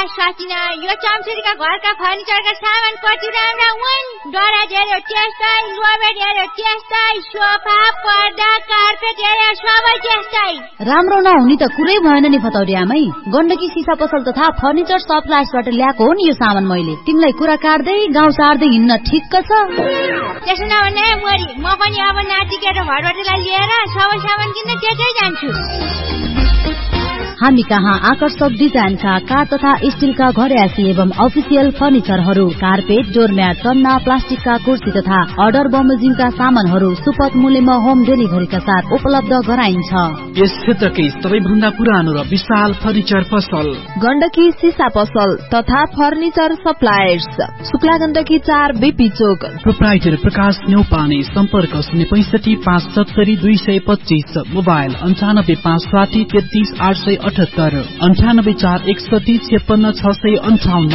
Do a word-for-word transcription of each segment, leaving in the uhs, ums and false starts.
सचिना यो चम्चुरीका घरका फर्निचरका सामान कति राम्रा हुन्। दराज हेर्यो त्यस्तै, लोबेट हेर्यो त्यस्तै, सोफा पर्दा कार्पेट हेर्यो सबै त्यस्तै। राम्रो नहुने त कुरै भएन नि फतौरियामै। गण्डकी सिसा पसल तथा फर्निचर सप्लायर्सबाट ल्याएको हो नि यो सामान मैले। तिमीलाई कुरा काट्दै गाउँ सार्दै हिँड्न ठिक्क छ। त्यसो नभने मोरी म पनि अब नाति केटा भरबटलाई लिएर सबै सामान किन्न त्यतै जान्छु। हामी कहाँ आकर्षक डिजाइनका काठ तथा स्टिलका घरयासी एवं अफिसियल फर्निचरहरू, कार्पेट, डोरम्याट, सन्ना, प्लास्टिकका कुर्सी तथा अर्डर बमोजिमका सामानहरू सुपथ मूल्यमा होम डेलिभरीका साथ उपलब्ध गराइन्छ। यस क्षेत्रकै सबैभन्दा पुरानो र विशाल फर्निचर पसल गण्डकी सिसा पसल तथा फर्निचर सप्लायर्स, शुक्ला गण्डकी चार बीपी चोक। प्रोप्राइटर प्रकाश न्यौपाने। सम्पर्क शून्य पैंसठी पाँच सत्तरी दुई सय पच्चीस। मोबाइल अन्ठानब्बे पाँच साठी तेत्तीस आठ सय अठहत्तर, अन्ठानब्बे चार एकसठी छप्पन्न छ सय अन्ठाउन्न।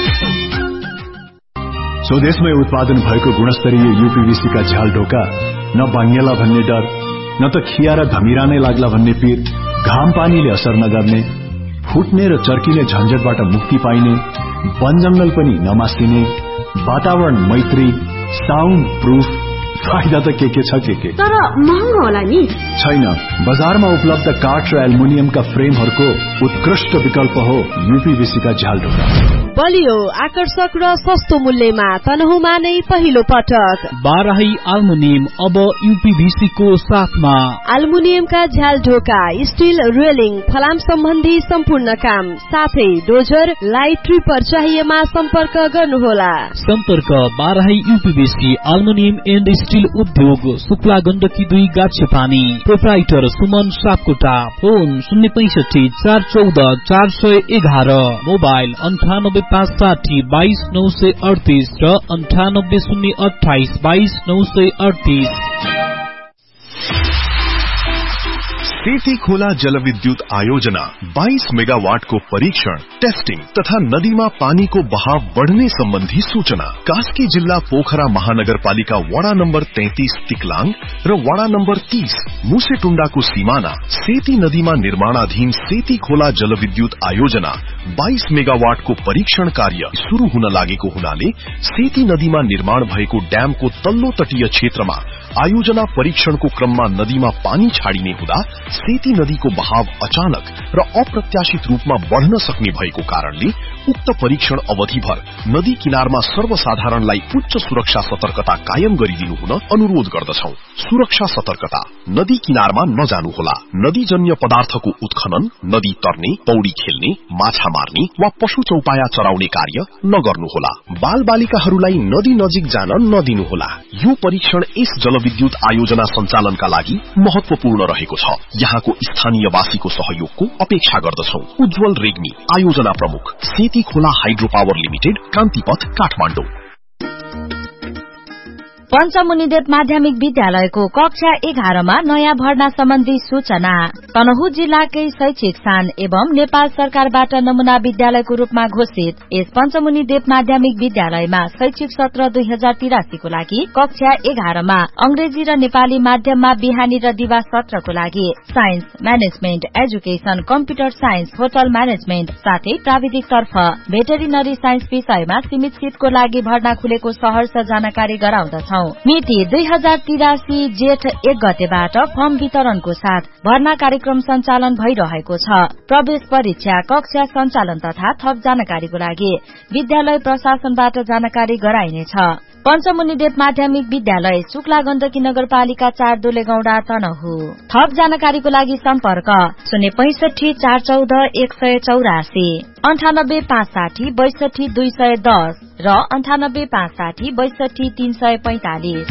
स्वदेशमै उत्पादन भएको गुणस्तरीय यूपीवीसी का झ्याल ढोका न बाङ्गेला भन्ने डर, न त खिया र धमिरा नै लाग्ला भन्ने पीर, घाम पानीले असर नगर्ने, फुट्ने र चर्किने झन्झटबाट मुक्ति पाइने, वन जंगल पनि नमासिने, वातावरण मैत्री, साउन्ड प्रूफ, फाइदा त के के छ के के। तर महँगो होला नि? छैन, बजारमा उपलब्ध काठ र एल्युमिनियमका फ्रेमहरूको उत्कृष्ट विकल्प हो यूपीवीसी का झ्याल ढोका। बलियो, आकर्षक र सस्तो मूल्यमा तनहुमा नै पहिलो पटक बाराही एल्युमिनियम अब यूपीवीसी को साथमा। एल्युमिनियमका झ्याल ढोका, स्टिल रेलिङ, फलाम सम्बन्धी सम्पूर्ण काम, साथै डोजर, लाइट ट्रिपर चाहिएमा सम्पर्क गर्नुहोला। सम्पर्क Barahi UPVC aluminium and still उद्योग, शुक्ला गण्डकी दुई गाछे पानी। प्रोप्राइटर सुमन सापकोटा। फोन शून्य पैंसठी चार चौध चार सय एघार। मोबाइल अन्ठानब्बे पाँच साठी बाइस नौ सय अडतीस र अन्ठानब्बे शून्य अठाइस बाइस नौ सय अडतीस। सेती खोला जलविद्युत आयोजना बाइस मेगावाट को परीक्षण, टेस्टिंग तथा नदीमा पानी को बहाव बढ़ने संबंधी सूचना। कास्की जिल्ला पोखरा महानगरपालिका वडा नम्बर तैंतीस तिकलाङ र वडा नम्बर तीस मुसेटुण्डा को सीमाना सेती नदीमा निर्माणाधीन सेती खोला जलविद्युत आयोजना बाइस मेगावाट को परीक्षण कार्य शुरू हुन लागेको हुनाले सेती नदीमा निर्माण भएको ड्यामको तल्लो तटीय क्षेत्रमा आयोजना परीक्षणको क्रममा नदीमा पानी छाडिने हुँदा सेती नदीको बहाव अचानक र अप्रत्याशित रूपमा बढ़न सक्ने भएको कारणले उक्त परीक्षण अवधिभर नदी किनारमा सर्वसाधारणलाई उच्च सुरक्षा सतर्कता कायम गरिदिनु हुन अनुरोध गर्दछौ। सुरक्षा सतर्कता, नदी किनारमा नजानुहोला। नदीजन्य पदार्थको उत्खनन, नदी तर्ने, पौडी खेल्ने, माछा मार्ने वा पशु चौपाया चराउने कार्य नगर्नुहोला। बाल बालिकाहरूलाई नदी नजिक जान नदिनुहोला। यो परीक्षण यस जलविद्युत आयोजना सञ्चालनका लागि महत्वपूर्ण रहेको छ। यहाँको स्थानीयवासीको सहयोगको अपेक्षा गर्दछौ। उज्जवल रेग्मी, आयोजना प्रमुख, सेती खोला हाइड्रो पावर लिमिटेड, कान्तिपथ, काठमाडौँ। पञ्चमुनिदेव माध्यमिक विद्यालयको कक्षा एघारमा नयाँ भर्ना सम्बन्धी सूचना। तनहुँ जिल्लाकै शैक्षिक स्थान एवं नेपाल सरकारबाट नमूना विद्यालयको रूपमा घोषित यस पञ्चमुनिदेव माध्यमिक विद्यालयमा शैक्षिक सत्र दुई हजार तिरासीको लागि कक्षा एघारमा अंग्रेजी र नेपाली माध्यममा बिहानी र दिवा सत्रको लागि science, management, education, computer science, hotel management साथै प्राविधिक तर्फ भेटरिनरी साइन्स विषयमा सीमित सीटको लागि भर्ना खुलेको सहर्ष जानकारी गराउँदछ। मिति दुई हजार तिरासी जेठ एक गतेबाट फर्म वितरणको साथ भर्ना कार्यक्रम सञ्चालन भइरहेको छ। प्रवेश परीक्षा, कक्षा सञ्चालन तथा थप जानकारीको लागि विद्यालय प्रशासनबाट जानकारी गराइनेछ। पञ्चमुनिदेव माध्यमिक विद्यालय, शुक्ला गण्डकी नगरपालिका चार दुलेगौडा, तनहुँ। थप जानकारीको लागि सम्पर्क शून्य पैंसठी चार चौध एक सय चौरासी, अन्ठानब्बे पाँच साठी बैसठी दुई सय दस र अन्ठानब्बे पाँच साठी बैसठी तीन सय पैंतालिस।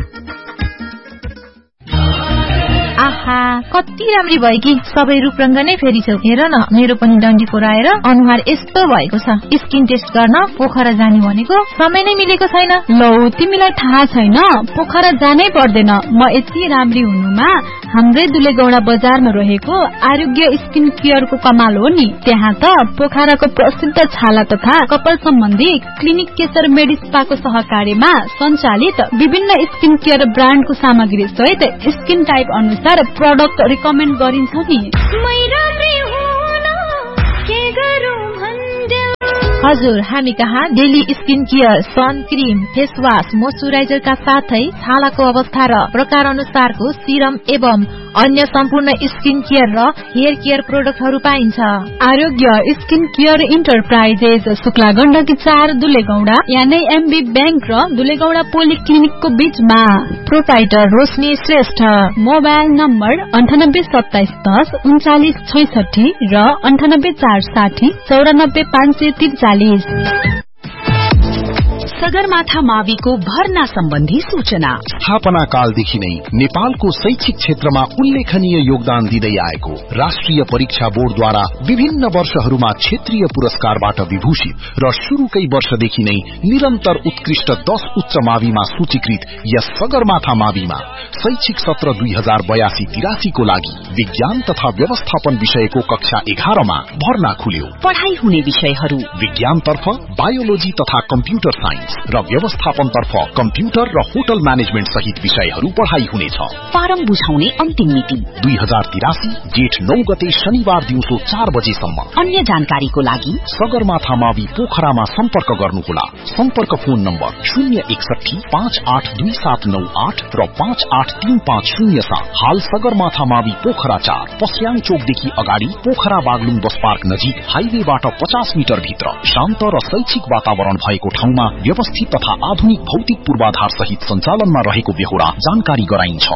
आहा, कति राम्री भयो कि सबै रूपरंग नै फेरिछौ। हेर न, मेरो पनि डन्डी कोराएर अनुहार यस्तो भएको छ। स्किन टेस्ट गर्न पोखरा जाने भनेको समय नै मिलेको छैन। लौ, तिमीलाई थाहा छैन, पोखरा जानै पर्दैन। म यति राम्री हुनुमा हाम्रै दुलेगौडा बजारमा रहेको आरोग्य स्किन केयरको कमाल हो नि। त्यहाँ त पोखराको प्रसिद्ध छाला तथा कपाल सम्बन्धी क्लिनिक केशर मेडिस्पाको सहकार्यमा सञ्चालित विभिन्न स्किन केयर ब्रान्डको सामग्री सहित स्किन टाइप अनुसार प्रोडक्ट रिकमेन्ड गरिन्छ नि। हजुर, हामी कहाँ daily skin care, sun cream, face wash, मोइस्चराइजरका साथै छालाको अवस्था र प्रकार अनुसारको सिरम एवं अन्य सम्पूर्ण स्किन केयर र हेयर केयर प्रोडक्टहरू पाइन्छ। आरोग्य skin care enterprises, Shukla Gandaki चार, दुलेगौडा, यानी एमबी बैंक र दुलेगौडा पोलिक्लिनिकको बीचमा। प्रोप्राइटर रोशनी श्रेष्ठ। मोबाइल नम्बर अन्ठानब्बे सत्ताइस दस उन्चालिस छैसठी र अन्ठानब्बे चार साठी चौरानब्बे पाँच सय त्रिचालिस। सगरमाथा माविको भर्ना सम्बन्धी सूचना। स्थापना कालदेखि नै नेपालको शैक्षिक क्षेत्रमा उल्लेखनीय योगदान दिँदै आएको राष्ट्रिय परीक्षा बोर्डद्वारा विभिन्न वर्षहरूमा क्षेत्रीय पुरस्कारबाट विभूषित र शुरूकै वर्षदेखि नै निरन्तर उत्कृष्ट दश उच्च माविमा सूचीकृत यस सगरमाथा माविमा शैक्षिक सत्र दुई हजार बयासी तिरासीको लागि विज्ञान तथा व्यवस्थापन विषयको कक्षा एघारमा भर्ना खुल्यो। पढ़ाई हुने विषयहरू विज्ञानतर्फ बायोलोजी तथा कम्प्युटर साइन्स र व्यवस्थापनतर्फ कम्प्युटर र होटल म्यानेजमेन्ट सहित विषयहरू पढ़ाई हुनेछ। फारम बुझाउने अन्तिम मिति दुई हजार तिरासी जेठ नौ गते शनिबार दिउँसो चार बजेसम्म। अन्य जानकारीको लागि सगरमाथा मावि पोखरामा सम्पर्क गर्नुहोला। सम्पर्क फोन नम्बर शून्य एकसठी पाँच आठ दुई सात नौ आठ र पाँच आठ तीन पाँच शून्य सात। हाल सगरमाथा मावि पोखरा चार पस्याङ चोकदेखि अगाडि पोखरा बागलुङ बस पार्क नजिक हाइवेबाट पचास मिटर भित्र शान्त र शैक्षिक वातावरण भएको ठाउँमा व्यवस्थित तथा आधुनिक भौतिक पूर्वाधार सहित सञ्चालनमा रहेको बेहोरा जानकारी गराइन्छ।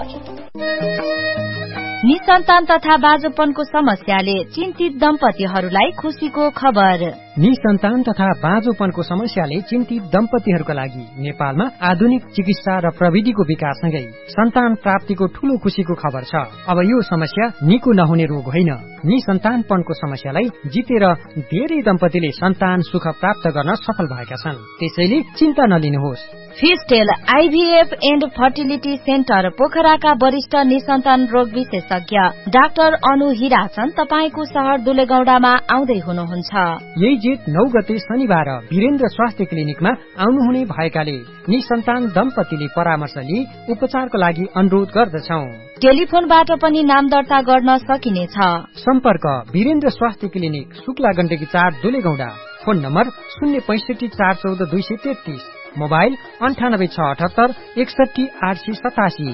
निसन्तान तथा बाँझोपनको समस्याले चिन्तित दम्पतिहरूलाई खुशीको खबर। निसन्तान तथा बाँझोपनको समस्याले चिन्तित दम्पतिहरूका लागि नेपालमा आधुनिक चिकित्सा र प्रविधिको विकाससँगै सन्तान प्राप्तिको ठूलो खुशीको खबर छ। अब यो समस्या निको नहुने रोग होइन। निसन्तानपनको समस्यालाई जितेर धेरै दम्पतिले सन्तान सुख प्राप्त गर्न सफल भएका छन्। त्यसैले चिन्ता नलिनुहोस्। फिस्टेल आइभीएफ एन्ड फर्टिलिटी सेन्टर पोखराका वरिष्ठ निसन्तान रोग विशेषज्ञ डाक्टर अनु हिराचन तपाईको शहर दुलेगौडामा आउँदै हुनुहुन्छ। यही जेठ नौ गते शनिबार वीरेन्द्र स्वास्थ्य क्लिनिकमा आउनुहुने भएकाले निसन्तान दम्पतिले परामर्श लिई उपचारको लागि अनुरोध गर्दछौ। टेलिफोनबाट पनि नाम दर्ता गर्न सकिनेछ। सम्पर्क वीरेन्द्र स्वास्थ्य क्लिनिक, शुक्ला गण्डकी चार, दुलेगौडा। फोन नम्बर शून्य पैंसठी चार चौध दुई सय तेत्तीस। मोबाइल अन्ठानब्बे छ अठहत्तर एकसठी आठ सय सतासी।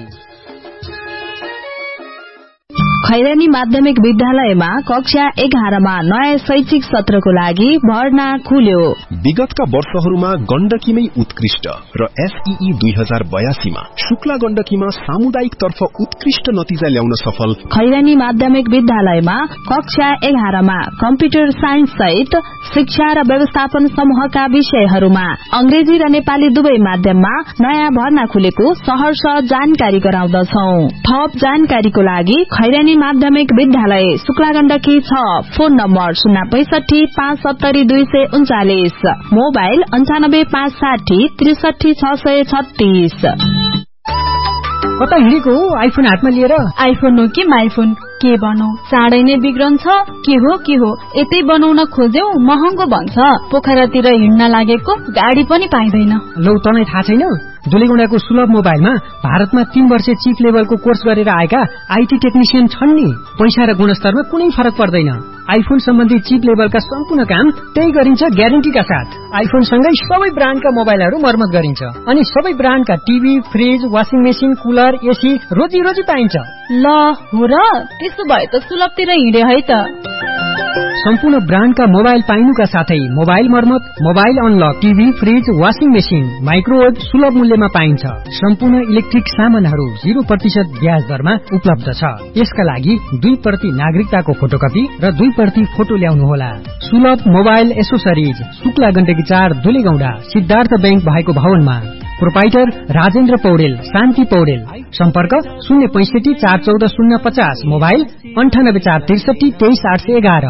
खैरानी माध्यमिक विद्यालयमा कक्षा एघारमा नयाँ शैक्षिक सत्रको लागि भर्ना खुल्यो। विगतका वर्षहरूमा गण्डकीमै उत्कृष्ट र एसईई दुई हजार बयासीमा शुक्ला गण्डकीमा सामुदायिक तर्फ उत्कृष्ट नतिजा ल्याउन सफल खैरानी माध्यमिक विद्यालयमा कक्षा एघारमा कम्प्युटर साइन्स सहित शिक्षा र व्यवस्थापन समूहका विषयहरूमा अंग्रेजी र नेपाली दुवै माध्यममा नयाँ भर्ना खुलेको सहर्ष जानकारी गराउँदछौ। थप जानकारीको लागि खैरानी माध्यमिक विद्यालय शुक्ला गण्डकी छ। फोन नम्बर शून्य पैंसठी पाँच सत्तरी दुई सय उन्चालिस। मोबाइल अन्ठानब्बे पाँच साठी त्रिसठी छ सय छत्तीस। कता हिँडेको आइफोन हातमा लिएर? आइफोन हो कि माइफोन के बनाऊ, चाँडै नै बिग्रन्छ। के हो के हो यतै बनाउन खोज्यौ महँगो भन्छ। पोखरातिर हिँड्न लागेको गाडी पनि पाइँदैन। लौ तँलाई थाहा छैन? दुलेगौडाको सुलभ मोबाइलमा भारतमा तीन वर्ष चिफ लेभलको कोर्स गरेर आएका आईटी टेक्निशियन छन् नि। पैसा र गुणस्तरमा कुनै फरक पर्दैन। आइफोन सम्बन्धी चिप लेभलका सम्पूर्ण काम त्यही गरिन्छ ग्यारेन्टीका साथ। आइफोन सँगै सबै ब्रान्डका मोबाइलहरू मर्मत गरिन्छ अनि सबै ब्रान्डका TV, fridge, washing machine, cooler, AC रोजी रोजी पाइन्छ। ल हो र, त्यसो भए त सुलभतिर हिँडे है त। सम्पूर्ण ब्रान्डका मोबाइल पाइनुका साथै मोबाइल मर्मत, mobile unlock, TV, fridge, washing machine, microwave सुलभ मूल्यमा पाइन्छ। सम्पूर्ण इलेक्ट्रिक सामानहरू जीरो प्रतिशत ब्याज दरमा उपलब्ध छ। यसका लागि दुई प्रति नागरिकताको फोटोकपी र दुई प्रति फोटो ल्याउनुहोला। सुलभ मोबाइल एसोसरिज, शुक्ला गण्डकी चार, दुलेगौडा, सिद्धार्थ बैंक भएको भवनमा। प्रोपाइटर राजेन्द्र पौडेल, शान्ति पौडेल। सम्पर्क शून्य पैंसठी चार चौध शून्य पचास। मोबाइल अन्ठानब्बे चार त्रिसठी तेइस आठ सय एघार।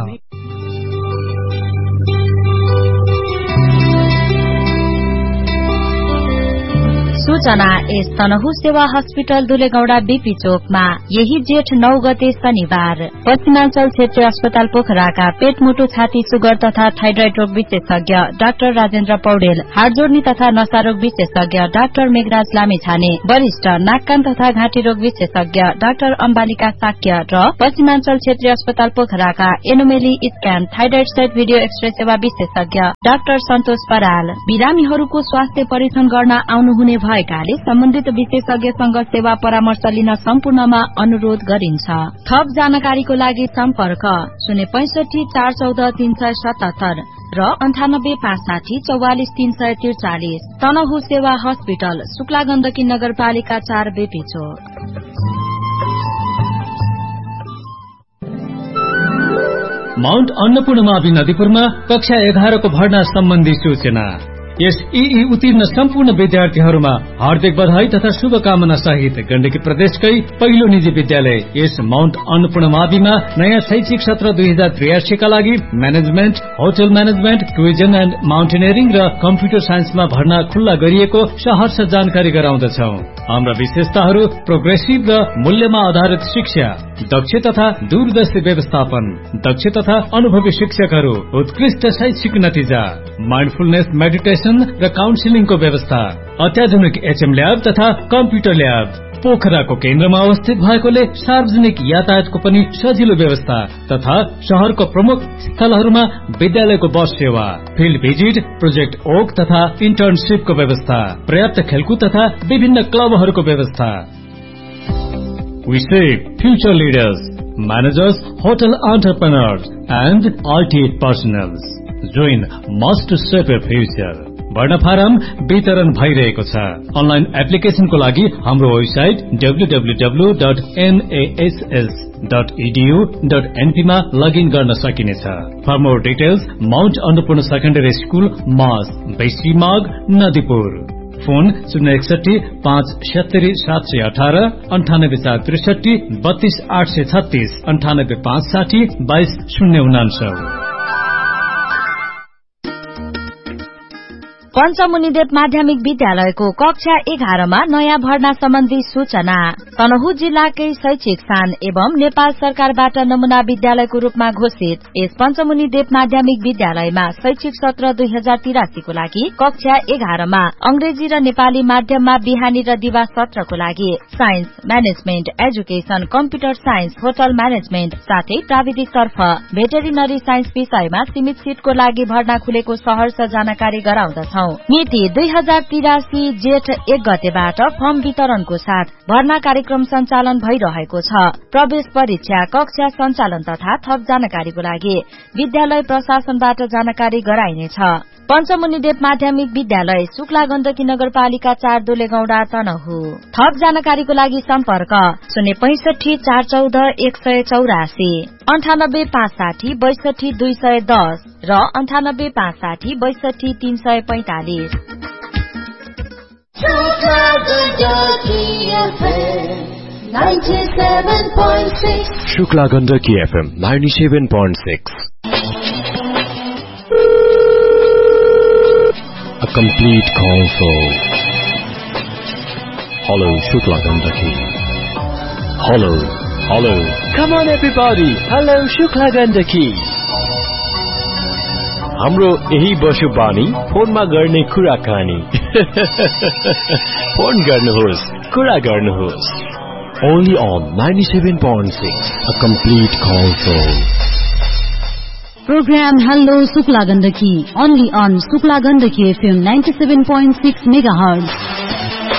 सूचना यस तनहु सेवा हस्पिटल दुलेगौड़ा बीपी चोकमा यही जेठ नौ गते शनिबार पश्चिमाञ्चल क्षेत्रीय अस्पताल पोखराका पेट मुटु छाती सुगर तथा थाइरोइड रोग विशेषज्ञ डाक्टर राजेन्द्र पौडेल, हाडजोड्नी तथा नशा रोग विशेषज्ञ डाक्टर मेघराज लामिछाने, वरिष्ठ नाक कान तथा घाँटी रोग विशेषज्ञ डाक्टर अम्बालिका साक्य र पश्चिमाञ्चल क्षेत्रीय अस्पताल पोखराका anomaly scan thyroid set video x-ray सेवा विशेषज्ञ डाक्टर सन्तोष पराल बिरामीहरूको स्वास्थ्य परीक्षण गर्न आउनुहुने भएकाले सम्बन्धित विशेषज्ञसँग सेवा परामर्श लिन सम्पूर्णमा अनुरोध गरिन्छ। थप जानकारीको लागि सम्पर्क शून्य पैंसठी चार चौध तीन सय सतहत्तर र अन्ठानब्बे पाँच साठी चौवालिस तीन सय त्रिचालिस। तनहु सेवा हस्पिटल, शुक्ला गण्डकी नगरपालिका चार बेपी चोक। माउन्ट अन्नपूर्णमावि नदीपुरमा कक्षा एघारको भर्ना सम्बन्धी सूचना। यस ईई उत्तीर्ण सम्पूर्ण विद्यार्थीहरूमा हार्दिक बधाई तथा शुभकामना सहित गण्डकी प्रदेशकै पहिलो निजी विद्यालय यस माउन्ट अन्नपूर्णमाविमा नयाँ शैक्षिक सत्र दुई हजार त्रियासीका लागि management, hotel management, tourism and mountaineering र कम्प्युटर साइन्समा भर्ना खुल्ला गरिएको सहर्ष जानकारी गराउँदछौ। हाम्रा विशेषताहरू प्रोग्रेसिभ र मूल्यमा आधारित शिक्षा, दक्ष तथा दूरदर्शी व्यवस्थापन, दक्ष तथा अनुभवी शिक्षकहरू, उत्कृष्ट शैक्षिक नतिजा, माइन्डफुलनेस मेडिटेसन र काउन्सिलिङको व्यवस्था, अत्याधुनिक एचएम ल्याब तथा कम्प्युटर ल्याब, पोखराको केन्द्रमा अवस्थित भएकोले सार्वजनिक यातायातको पनि सजिलो व्यवस्था तथा शहरको प्रमुख स्थलहरूमा विद्यालयको बस सेवा, फिल्ड भिजिट, प्रोजेक्ट ओक तथा इन्टर्नशिपको व्यवस्था, पर्याप्त खेलकुद तथा विभिन्न क्लबहरूको व्यवस्था। We shape future leaders, managers, hotel entrepreneurs and I T personnel. Join must to shape your future. भर्ना फारम वितरण भइरहेको छ। अनलाइन एप्लिकेशनको लागि हाम्रो website W W W dot N A S S dot E D you dot an P मा login गर्न सकिनेछ। For more details Mount Annapurna secondary school मास बेसी माग नदीपुर। फोन शून्य एकसठी पाँच सत्तरी सात सय अठार अन्ठानब्बे चार त्रिसठी बत्तीस आठ सय छत्तीस अन्ठानब्बे पाँच साठी बाइस शून्य उनान्सौ। पञ्चमुनिदेव माध्यमिक विद्यालयको कक्षा एघारमा नयाँ भर्ना सम्बन्धी सूचना। तनहु जिल्लाकै शैक्षिक स्थान एवं नेपाल सरकारबाट नमूना विद्यालयको रूपमा घोषित यस पञ्चमुनिदेव माध्यमिक विद्यालयमा शैक्षिक सत्र दुई हजार तिरासीको लागि कक्षा एघारमा अंग्रेजी र नेपाली माध्यममा बिहानी र दिवा सत्रको लागि science, management, education, computer science, hotel management साथै प्राविधिक तर्फ भेटेरिनरी साइन्स विषयमा सीमित सीटको लागि भर्ना खुलेको सहर्ष जानकारी गराउँदछौ। मिति दुई हजार तिरासी जेठ एक गतेबाट फर्म वितरणको साथ भर्ना कार्यक्रम सञ्चालन भइरहेको छ। प्रवेश परीक्षा, कक्षा सञ्चालन तथा थप जानकारीको लागि विद्यालय प्रशासनबाट जानकारी गराइनेछ। पञ्चमुनिदेव माध्यमिक विद्यालय, शुक्ला गण्डकी नगरपालिका चार दुलेगौड़ा तनहु। थप जानकारीको लागि सम्पर्क शून्य पैंसठी चार चौध एक सय चौरासी अन्ठानब्बे पाँच साठी बैसठी दुई सय दस र अन्ठानब्बे पाँच साठी बैसठी तीन सय पैंतालिस। Shukla Gandaki FM ninety seven point six. A complete console. Hello, Shukla Gandaki. Hello, hello. Come on, everybody. Hello, Shukla Gandaki. हाम्रो यही बसु बानी फोनमा गर्ने कुराकानी। फोन गर्नुहोस्, कुरा गर्नुहोस्। Only on ninety seven point six, a complete console. Program Hello Shukla Gandaki, only on Shukla Gandaki F M ninety seven point six megahertz.